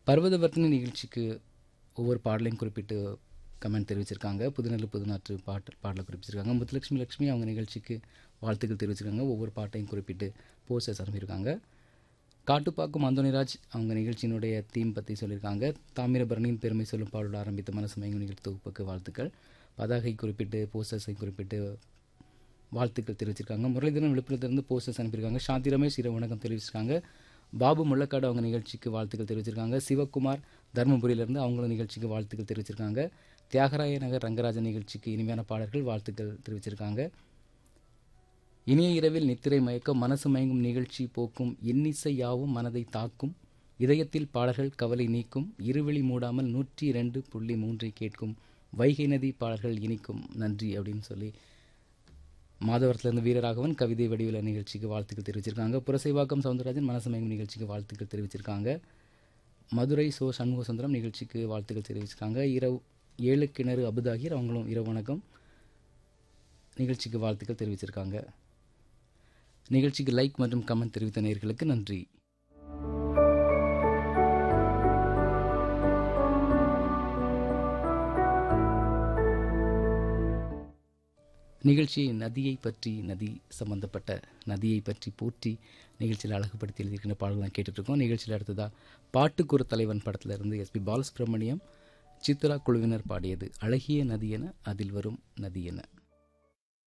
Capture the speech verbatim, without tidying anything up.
பர்வதவர்த்தினி நிகழ்ச்சிக்கு ஒவ்வொரு பாடலையும் குறிப்பிட்டு கமெண்ட் தெரிவிச்சிருக்காங்க. புதுநெல்லு புதுநாற்று பாட்டு பாடலை குறிப்பிட்டிருக்காங்க. முத்துலட்சுமி லட்சுமி அவங்க நிகழ்ச்சிக்கு வாழ்த்துக்கள் தெரிவிச்சிருக்காங்க. ஒவ்வொரு பாட்டையும் குறிப்பிட்டு போஸ்டர்ஸ் அனுப்பியிருக்காங்க. காட்டுப்பாக்கம் அந்தோனிராஜ் அவங்க நிகழ்ச்சியினுடைய தீம் பற்றி சொல்லியிருக்காங்க. தாமிரபரணியின் பெருமை சொல்லும் பாடலோடு ஆரம்பித்த மனசு மயங்கும் நிகழ்ச்சி தொகுப்புக்கு வாழ்த்துக்கள். பதாகை குறிப்பிட்டு போஸ்டர்ஸை குறிப்பிட்டு வாழ்த்துக்கள் தெரிவிச்சிருக்காங்க. முரளிதரன் விழுப்புரத்திலிருந்து போஸ்டர்ஸ் அனுப்பியிருக்காங்க. சாந்தி ரமேஷ் இரவு வணக்கம் தெரிவிச்சிருக்காங்க. பாபு முள்ளக்காடு அவங்க நிகழ்ச்சிக்கு வாழ்த்துக்கள் தெரிவிச்சிருக்காங்க. சிவகுமார் தருமபுரியிலேருந்து அவங்களும் நிகழ்ச்சிக்கு வாழ்த்துக்கள் தெரிவிச்சிருக்காங்க. தியாகராய நகர் ரங்கராஜன் நிகழ்ச்சிக்கு இனிமையான பாடல்கள் வாழ்த்துக்கள் தெரிவிச்சிருக்காங்க. இனிய இரவில் நித்திரை மயக்கம் மனசு மயங்கும் நிகழ்ச்சி போக்கும் இன்னிசை யாவும் மனதை தாக்கும் இதயத்தில் பாடல்கள் கவலை நீக்கும் இருவெளி மூடாமல் நூற்றி இரண்டு புள்ளி மூன்றை கேட்கும் வைகை நதி பாடல்கள் இனிக்கும் நன்றி அப்படின்னு சொல்லி மாதவரத்திலிருந்து வீரராகவன் கவிதை வடிவில நிகழ்ச்சிக்கு வாழ்த்துக்கள் தெரிவிச்சிருக்காங்க. புரசைவாக்கம் சவுந்தரராஜன் மனசு மயங்கும் நிகழ்ச்சிக்கு வாழ்த்துக்கள் தெரிவிச்சிருக்காங்க. மதுரை சோ சண்முக சுந்தரம் நிகழ்ச்சிக்கு வாழ்த்துக்கள் தெரிவிச்சிருக்காங்க. இரவு ஏழு கிணறு அபுதாகிர் அவங்களும் இரவு வணக்கம் நிகழ்ச்சிக்கு வாழ்த்துக்கள் தெரிவிச்சிருக்காங்க. நிகழ்ச்சிக்கு லைக் மற்றும் கமெண்ட் தெரிவித்த நேயர்களுக்கு நன்றி. நிகழ்ச்சி நதியை பற்றி நதி சம்பந்தப்பட்ட நதியை பற்றி போற்றி நிகழ்ச்சியில் அழகுபடுத்தி எழுதியிருக்கின்ற பாடல்கள் கேட்டுட்ருக்கோம். நிகழ்ச்சியில் அடுத்ததாக பாட்டுக்குறு தலைவன் படத்திலிருந்து எஸ்பி பாலசுப்ரமணியம் சித்ரா குழுவினர் பாடியது அழகிய நதி என அதில் வரும் நதி என.